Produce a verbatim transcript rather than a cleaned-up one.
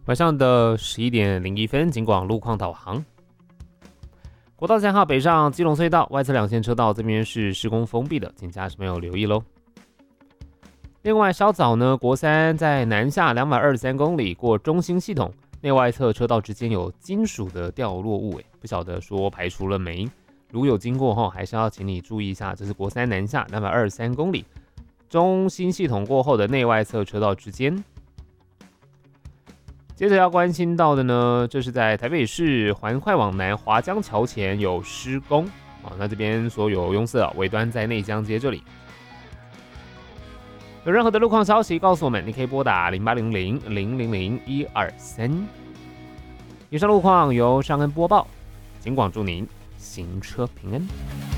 晚上的十一点零一分，警广路况导航。国道三号北上基隆隧道外侧两线车道这边是施工封闭的，请驾驶朋友留意喽。另外，稍早呢，国三在南下两百二十三公里过中心系统内外侧车道之间有金属的掉落物，哎，不晓得说排除了没？如有经过后，还是要请你注意一下，这是国三南下两百二十三公里中心系统过后的内外侧车道之间。接着要关心到的呢，这是在台北市环快往南华江桥前有施工，哦，那这边所有拥塞尾端在内江街这里。有任何的路况消息告诉我们，你可以拨打零八零零零零零一二三。以上路况由尚恩播报，警广祝您行车平安。